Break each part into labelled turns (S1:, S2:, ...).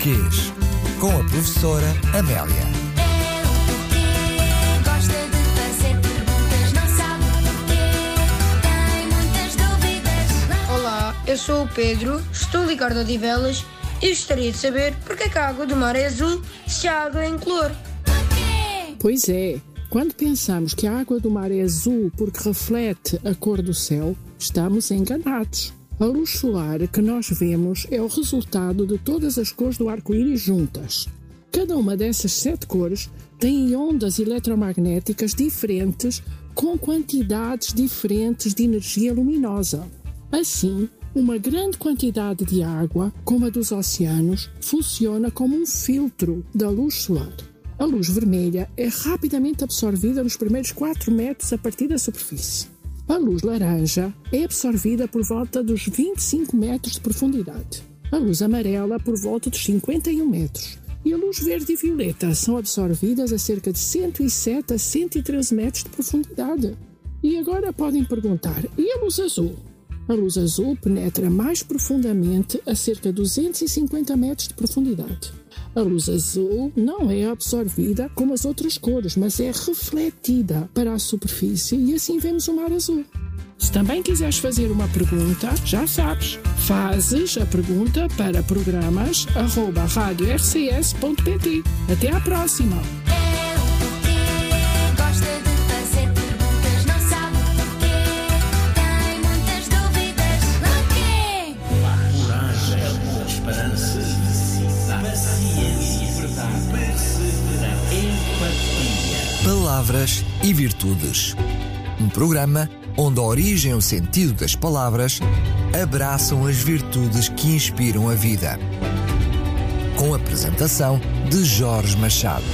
S1: Português, com a professora Amélia.
S2: Olá, eu sou o Pedro, estou ligado a Odivelas e gostaria de saber porque é que a água do mar é azul se a água é incolor.
S3: Pois é, quando pensamos que a água do mar é azul porque reflete a cor do céu, estamos enganados. A luz solar que nós vemos é o resultado de todas as cores do arco-íris juntas. Cada uma dessas 7 cores tem ondas eletromagnéticas diferentes com quantidades diferentes de energia luminosa. Assim, uma grande quantidade de água, como a dos oceanos, funciona como um filtro da luz solar. A luz vermelha é rapidamente absorvida nos primeiros 4 metros a partir da superfície. A luz laranja é absorvida por volta dos 25 metros de profundidade. A luz amarela por volta dos 51 metros. E a luz verde e violeta são absorvidas a cerca de 107 a 113 metros de profundidade. E agora podem perguntar, e a luz azul? A luz azul penetra mais profundamente a cerca de 250 metros de profundidade. A luz azul não é absorvida como as outras cores, mas é refletida para a superfície e assim vemos o mar azul. Se também quiseres fazer uma pergunta, já sabes, fazes a pergunta para programas@radiorcs.pt. Até à próxima!
S1: Palavras e Virtudes. Um programa onde a origem e o sentido das palavras abraçam as virtudes que inspiram a vida. Com a apresentação de Jorge Machado.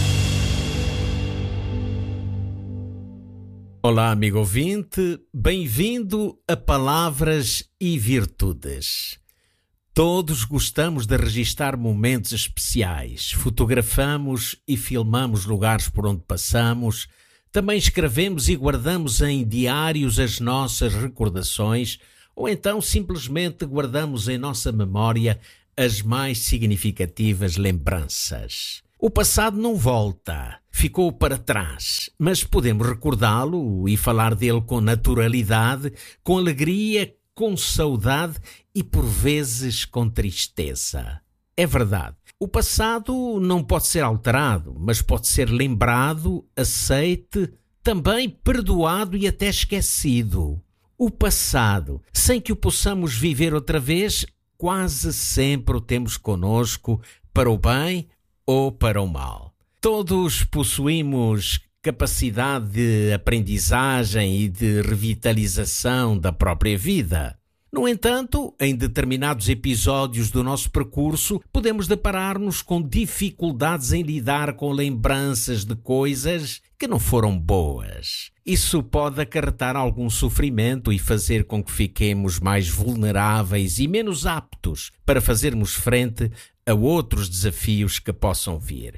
S4: Olá, amigo ouvinte, bem-vindo a Palavras e Virtudes. Todos gostamos de registar momentos especiais, fotografamos e filmamos lugares por onde passamos, também escrevemos e guardamos em diários as nossas recordações ou então simplesmente guardamos em nossa memória as mais significativas lembranças. O passado não volta, ficou para trás, mas podemos recordá-lo e falar dele com naturalidade, com alegria, com saudade e por vezes com tristeza. É verdade, o passado não pode ser alterado, mas pode ser lembrado, aceite, também perdoado e até esquecido. O passado, sem que o possamos viver outra vez, quase sempre o temos conosco, para o bem ou para o mal. Todos possuímos capacidade de aprendizagem e de revitalização da própria vida. No entanto, em determinados episódios do nosso percurso, podemos deparar-nos com dificuldades em lidar com lembranças de coisas que não foram boas. Isso pode acarretar algum sofrimento e fazer com que fiquemos mais vulneráveis e menos aptos para fazermos frente a outros desafios que possam vir.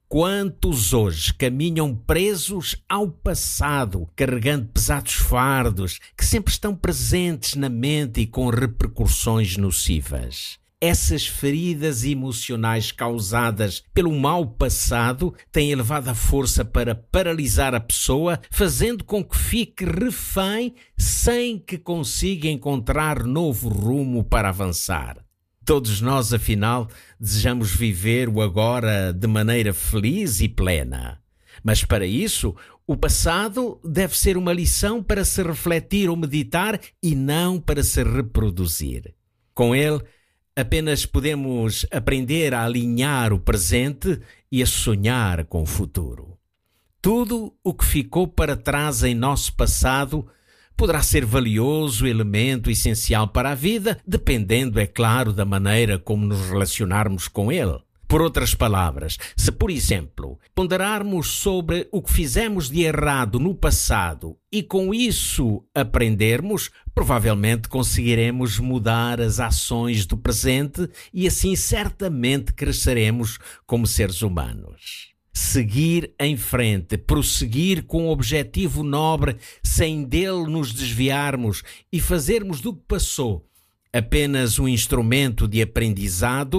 S4: Quantos hoje caminham presos ao passado, carregando pesados fardos que sempre estão presentes na mente e com repercussões nocivas? Essas feridas emocionais causadas pelo mau passado têm elevada força para paralisar a pessoa, fazendo com que fique refém sem que consiga encontrar novo rumo para avançar. Todos nós, afinal, desejamos viver o agora de maneira feliz e plena. Mas para isso, o passado deve ser uma lição para se refletir ou meditar e não para se reproduzir. Com ele, apenas podemos aprender a alinhar o presente e a sonhar com o futuro. Tudo o que ficou para trás em nosso passado poderá ser valioso elemento essencial para a vida, dependendo, é claro, da maneira como nos relacionarmos com ele. Por outras palavras, se, por exemplo, ponderarmos sobre o que fizemos de errado no passado e com isso aprendermos, provavelmente conseguiremos mudar as ações do presente e assim certamente cresceremos como seres humanos. Seguir em frente, prosseguir com um objetivo nobre sem dele nos desviarmos e fazermos do que passou apenas um instrumento de aprendizado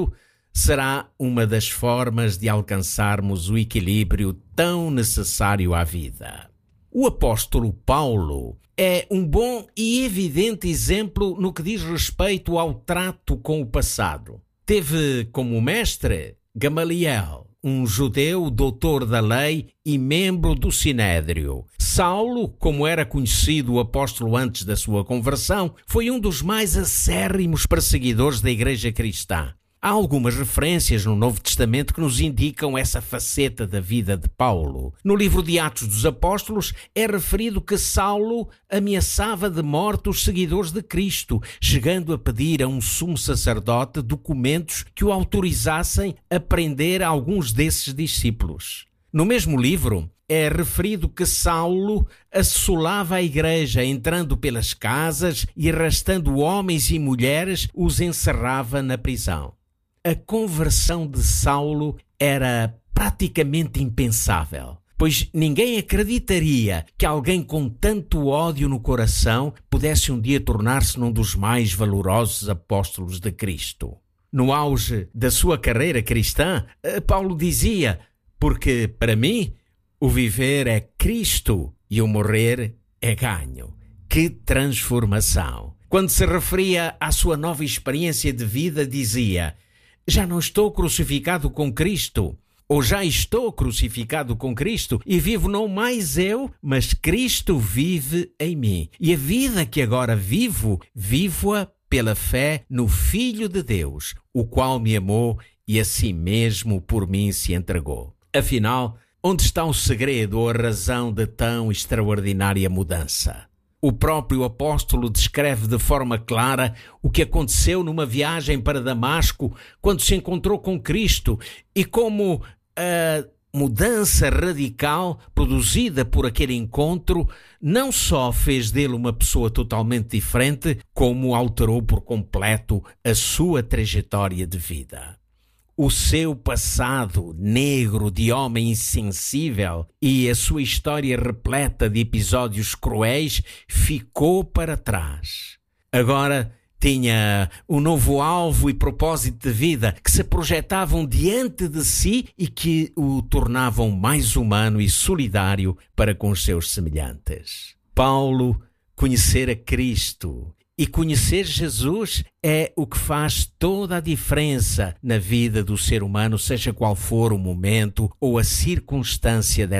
S4: será uma das formas de alcançarmos o equilíbrio tão necessário à vida. O apóstolo Paulo é um bom e evidente exemplo no que diz respeito ao trato com o passado. Teve como mestre Gamaliel, um judeu doutor da lei e membro do Sinédrio. Saulo, como era conhecido o apóstolo antes da sua conversão, foi um dos mais acérrimos perseguidores da Igreja cristã. Há algumas referências no Novo Testamento que nos indicam essa faceta da vida de Paulo. No livro de Atos dos Apóstolos é referido que Saulo ameaçava de morte os seguidores de Cristo, chegando a pedir a um sumo sacerdote documentos que o autorizassem a prender alguns desses discípulos. No mesmo livro é referido que Saulo assolava a igreja, entrando pelas casas e arrastando homens e mulheres, os encerrava na prisão. A conversão de Saulo era praticamente impensável, pois ninguém acreditaria que alguém com tanto ódio no coração pudesse um dia tornar-se num dos mais valorosos apóstolos de Cristo. No auge da sua carreira cristã, Paulo dizia: porque para mim o viver é Cristo e o morrer é ganho. Que transformação! Quando se referia à sua nova experiência de vida, dizia: já não estou crucificado com Cristo, ou já estou crucificado com Cristo e vivo não mais eu, mas Cristo vive em mim. E a vida que agora vivo, vivo-a pela fé no Filho de Deus, o qual me amou e a si mesmo por mim se entregou. Afinal, onde está o segredo ou a razão de tão extraordinária mudança? O próprio apóstolo descreve de forma clara o que aconteceu numa viagem para Damasco quando se encontrou com Cristo e como a mudança radical produzida por aquele encontro não só fez dele uma pessoa totalmente diferente, como alterou por completo a sua trajetória de vida. O seu passado negro de homem insensível e a sua história repleta de episódios cruéis ficou para trás. Agora tinha um novo alvo e propósito de vida que se projetavam diante de si e que o tornavam mais humano e solidário para com os seus semelhantes. Paulo conhecera Cristo. E conhecer Jesus é o que faz toda a diferença na vida do ser humano, seja qual for o momento ou a circunstância dessa